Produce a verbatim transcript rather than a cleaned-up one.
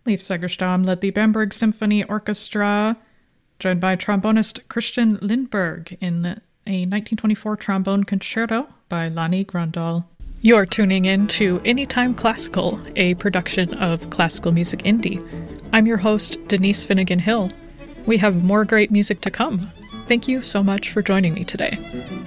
Leif Segerstam led the Bamberg Symphony Orchestra, joined by trombonist Christian Lindberg in a nineteen twenty-four trombone concerto by Lani Grandal. You're tuning in to Anytime Classical, a production of Classical Music Indie. I'm your host, Denise Finnegan Hill. We have more great music to come. Thank you so much for joining me today.